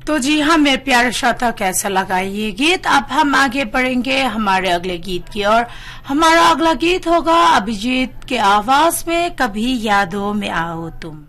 तो जी हाँ मेरे प्यारे श्रोता, कैसा लगा ये गीत। अब हम आगे बढ़ेंगे हमारे अगले गीत की ओर। हमारा अगला गीत होगा अभिजीत के आवाज में कभी यादों में आओ तुम।